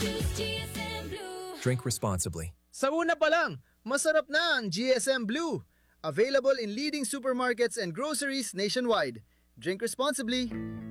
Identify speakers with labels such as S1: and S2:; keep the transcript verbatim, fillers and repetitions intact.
S1: Choose G S M Blue.
S2: Drink responsibly.
S3: Sa una pa lang, masarap na ang G S M Blue. Available in leading supermarkets and groceries nationwide. Drink responsibly.